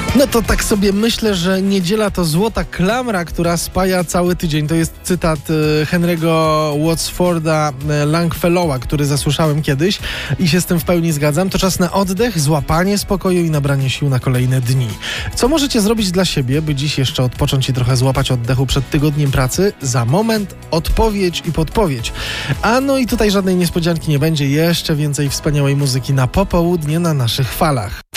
No to tak sobie myślę, że niedziela to złota klamra, która spaja cały tydzień. To jest cytat Henry'ego Wadsworda Longfellowa, który zasłyszałem kiedyś i się z tym w pełni zgadzam. To czas na oddech, złapanie spokoju i nabranie sił na kolejne dni. Co możecie zrobić dla siebie, by dziś jeszcze odpocząć i trochę złapać oddechu przed tygodniem pracy? Za moment odpowiedź i podpowiedź. A no i tutaj żadnej niespodzianki nie będzie. Jeszcze więcej wspaniałej muzyki na popołudnie na naszych falach.